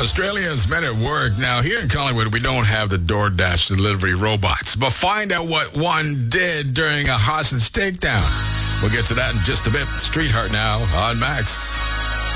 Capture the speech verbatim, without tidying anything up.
Australia's men at work. Now, here in Collingwood, we don't have the DoorDash delivery robots. But find out what one did during a hostage takedown. We'll get to that in just a bit. Street Heart now on Max.